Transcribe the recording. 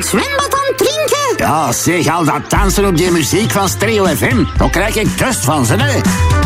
zwembad aan het drinken? Ja, zeg, al dat dansen op die muziek van Stereo FM. Daar krijg ik dorst van, hè.